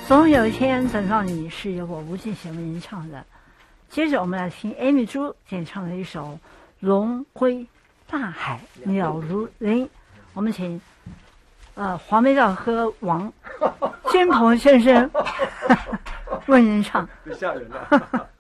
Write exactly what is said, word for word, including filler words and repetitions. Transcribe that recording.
总有一天等到你是由我吴敬贤为您唱的。接着我们来听 Amy 朱演唱的一首《龙归大海鸟如林》，我们请呃黄梅道和王君鹏先生为您唱。 吓人了。